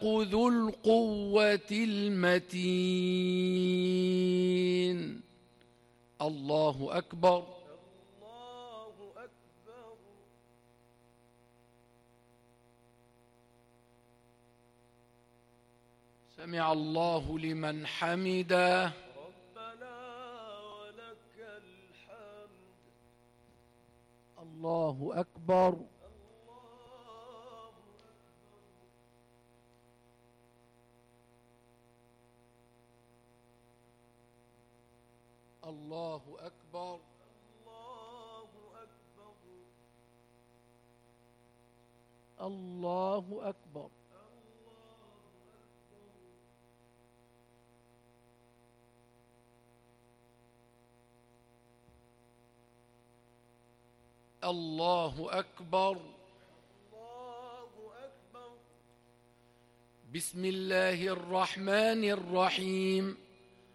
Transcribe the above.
ذو القوة المتين. الله أكبر. الله أكبر. سمع الله لمن حمده. ربنا ولك الحمد. الله أكبر. الله أكبر. الله أكبر. الله أكبر. الله أكبر. الله أكبر. بسم الله الرحمن الرحيم.